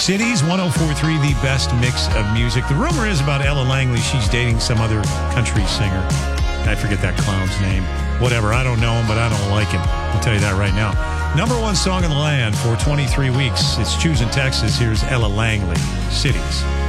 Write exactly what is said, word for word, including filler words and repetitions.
Cities, one oh four point three, the best mix of music. The rumor is about Ella Langley. She's dating some other country singer. I forget that clown's name. Whatever. I don't know him, but I don't like him. I'll tell you that right now. Number one song in the land for twenty-three weeks. It's Choosing Texas. Here's Ella Langley, Cities.